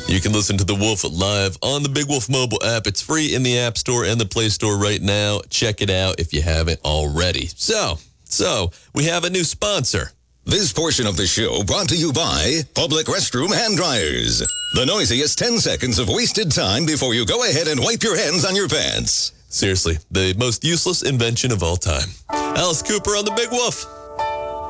You can listen to The Wolf live on the Big Wolf mobile app. It's free in the App Store and the Play Store right now. Check it out if you haven't already. So we have a new sponsor. This portion of the show brought to you by Public Restroom Hand Dryers. The noisiest 10 seconds of wasted time before you go ahead and wipe your hands on your pants. Seriously, the most useless invention of all time. Alice Cooper on the Big Wolf.